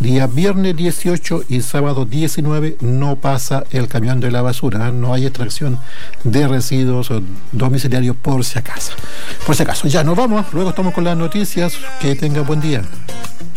Día viernes 18 y sábado 19 no pasa el camión de la basura, no hay extracción de residuos domiciliarios por si acaso. Ya nos vamos, luego estamos con las noticias, que tengan buen día.